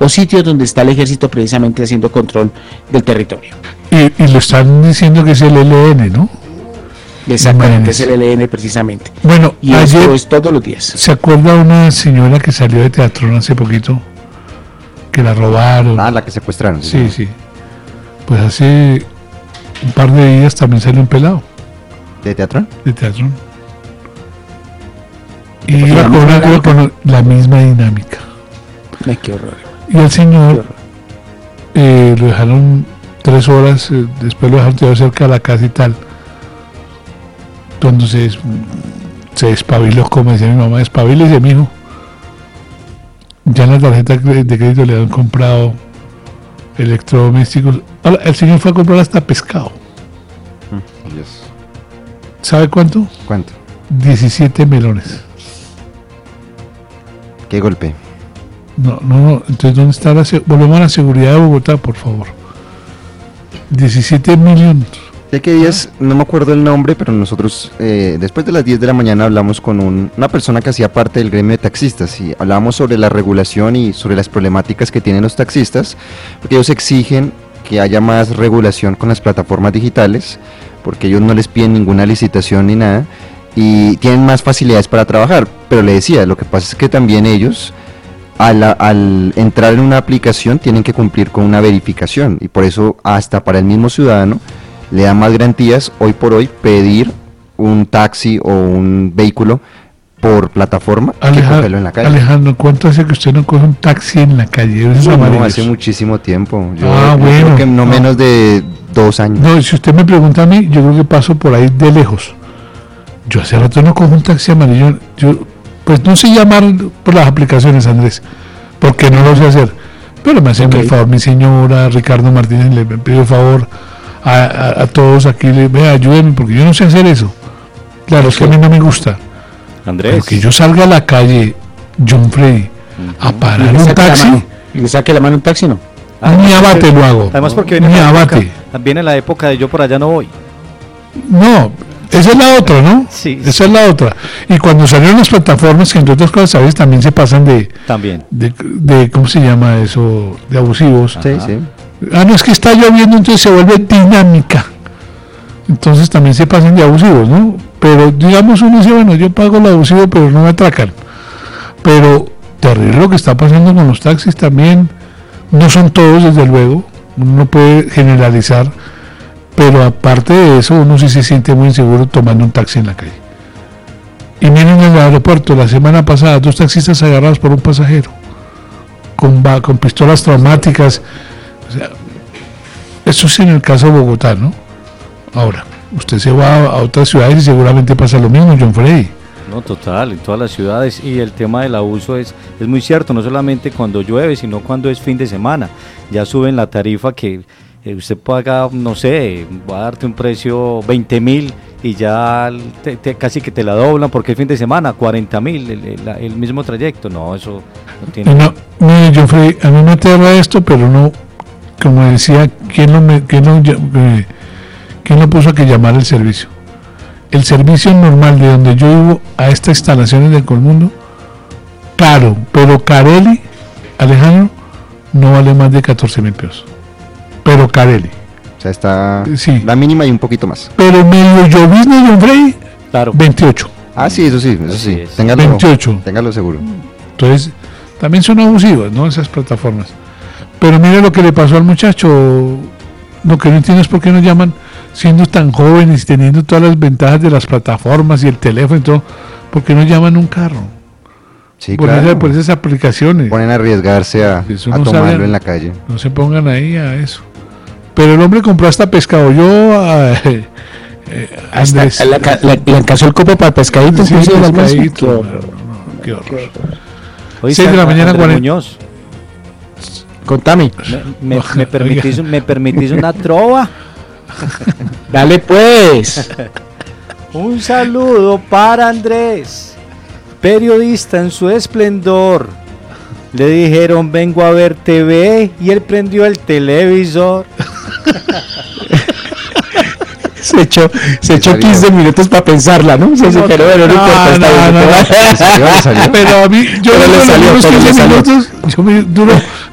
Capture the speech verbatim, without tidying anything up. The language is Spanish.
los sitios donde está el ejército precisamente haciendo control del territorio. Y, y lo están diciendo que es el E L N, ¿no? Exactamente, es el E L N precisamente. Bueno, y ayer, esto es todos los días. ¿Se acuerda una señora que salió de Teatrón hace poquito? Que la robaron. Ah, la que secuestraron. Sí, sí. Pues hace un par de días también salió un pelado. ¿De Teatrón? De Teatrón. Y iba con, una, iba con la misma dinámica. Ay, qué horror. Y el señor eh, lo dejaron tres horas, eh, después lo dejaron tirado cerca de la casa y tal. Cuando se, se despabiló, como decía mi mamá, despabilese, mijo. Ya en la tarjeta de crédito le han comprado electrodomésticos. Ahora, el señor fue a comprar hasta pescado. Mm, yes. ¿Sabe cuánto? ¿Cuánto? diecisiete melones. ¿Qué golpe? No, no, no. Entonces, ¿dónde está la seguridad? Volvemos a la seguridad de Bogotá, por favor. diecisiete millones. ¿De qué días? No me acuerdo el nombre, pero nosotros eh, después de las diez de la mañana hablamos con un, una persona que hacía parte del gremio de taxistas y hablábamos sobre la regulación y sobre las problemáticas que tienen los taxistas, porque ellos exigen que haya más regulación con las plataformas digitales, porque ellos no les piden ninguna licitación ni nada, y tienen más facilidades para trabajar. Pero le decía, lo que pasa es que también ellos, al, al entrar en una aplicación, tienen que cumplir con una verificación, y por eso hasta para el mismo ciudadano le da más garantías hoy por hoy pedir un taxi o un vehículo por plataforma Alejandro, que cogerlo en la calle. Alejandro, ¿cuánto hace que usted no coge un taxi en la calle? No, no, hace muchísimo tiempo. Yo, ah, yo bueno, creo que no, no menos de dos años. No, si usted me pregunta a mí, yo creo que paso por ahí de lejos. Yo hace rato no cojo un taxi amarillo. Yo, pues no sé llamar por las aplicaciones, Andrés, porque no lo sé hacer. Pero me hacen okay. el favor, mi señora, Ricardo Martínez, le pido el favor a, a, a todos aquí, le, vea, ayúdenme, porque yo no sé hacer eso. Claro, es que a mí no me gusta. Andrés. Pero que yo salga a la calle, John Frey, uh-huh. a parar un taxi. ¿Y le saque la mano un taxi, no? Ah, ni abate lo hago. Además porque viene, ni la abate. Época, viene la época de yo por allá no voy. No, esa es la otra, ¿no? Sí. Esa es la otra. Y cuando salieron las plataformas, que entre otras cosas, ¿sabes? También se pasan de... También. De, de ¿cómo se llama eso? De abusivos. Sí, sí. Ah, no, es que está lloviendo, entonces se vuelve dinámica. Entonces también se pasan de abusivos, ¿no? Pero digamos uno dice, bueno, yo pago el abusivo, pero no me atracan. Pero terrible lo que está pasando con los taxis también. No son todos, desde luego. Uno no puede generalizar. Pero aparte de eso, uno sí se siente muy inseguro tomando un taxi en la calle. Y miren en el aeropuerto, la semana pasada, dos taxistas agarrados por un pasajero. Con, con pistolas traumáticas. O sea, eso es en el caso de Bogotá, ¿no? Ahora, usted se va a otras ciudades y seguramente pasa lo mismo, John Frey. No, total, en todas las ciudades, y el tema del abuso es, es muy cierto, no solamente cuando llueve, sino cuando es fin de semana. Ya suben la tarifa que eh, usted paga, no sé, va a darte un precio veinte mil y ya te, te, casi que te la doblan porque es fin de semana, cuarenta mil, el, el, el mismo trayecto. No, eso no tiene... No, no, John Frey, a mí me aterra esto, pero no, como decía, ¿quién lo, me, quién lo, eh, ¿quién lo puso a que llamara el servicio? El servicio normal de donde yo vivo a estas instalaciones del Colmundo, caro, pero Carelli, Alejandro, no vale más de catorce mil pesos. Pero Carelli. O sea, está sí. la mínima y un poquito más. Pero medio llovizna, John Frey, claro. veintiocho. Ah, sí, eso sí, eso sí. sí téngalo, veintiocho. Téngalo seguro. Entonces, también son abusivas, ¿no? Esas plataformas. Pero mire lo que le pasó al muchacho. Lo que no entiendo es por qué nos llaman, siendo tan jóvenes, teniendo todas las ventajas de las plataformas y el teléfono y todo, ¿por qué no llaman un carro? Sí, por, claro. esa, por esas aplicaciones. Ponen a arriesgarse a, a no tomarlo saben, en la calle. No se pongan ahí a eso. Pero el hombre compró hasta pescado. Yo, a, eh, hasta Andrés, la, la, le encasó el copo para el pescadito. Sí, el pescadito. No, no, qué horror. Hoy seis de la mañana, cuarenta. Contame. Me, me, me, permitís, ¿Me permitís una trova? Dale pues. Un saludo para Andrés, periodista en su esplendor. Le dijeron vengo a ver T V y él prendió el televisor. Se echó, se echó quince minutos para pensarla, ¿no? Se no, pero bueno, no, no importa, no, está no, bien. No, no. Salió, salió. Pero a mí, yo pero le salió, los quince minutos, yo me duro